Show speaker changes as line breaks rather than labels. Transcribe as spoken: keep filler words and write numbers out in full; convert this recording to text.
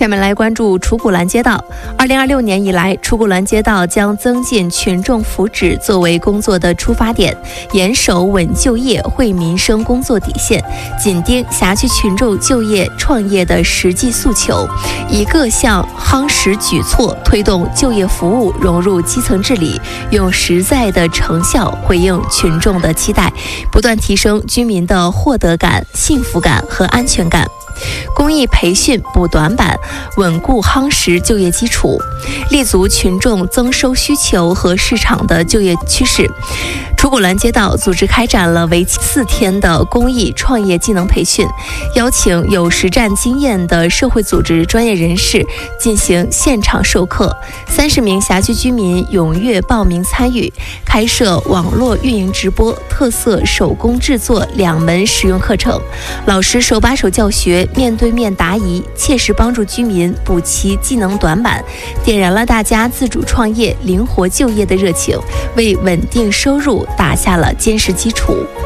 下面来关注楚古兰街道。二零二六年以来，楚古兰街道将增进群众福祉作为工作的出发点，严守稳就业、惠民生工作底线，紧盯辖区群众就业创业的实际诉求，以各项夯实举措推动就业服务融入基层治理，用实在的成效回应群众的期待，不断提升居民的获得感、幸福感和安全感。公益培训补短板，稳固夯实就业基础，立足群众增收需求和市场的就业趋势。楚古兰街道组织开展了为期四天的公益创业技能培训，邀请有实战经验的社会组织专业人士进行现场授课，三十名辖区居民踊跃报名参与，开设网络运营直播、特色手工制作两门实用课程，老师手把手教学，面对面答疑，切实帮助居民补齐技能短板，点燃了大家自主创业、灵活就业的热情，为稳定收入打下了坚实基础。